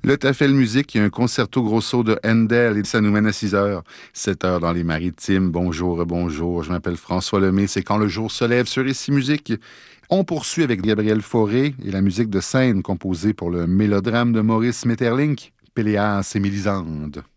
Le Tafel Musique, il y a un concerto grosso de Handel et ça nous mène à 6 heures. 7 heures dans les Maritimes. Bonjour, bonjour. Je m'appelle François Lemay. C'est quand le jour se lève sur Ici Musique. On poursuit avec Gabriel Fauré et la musique de scène composée pour le mélodrame de Maurice Maeterlinck, Péléas et Mélisande.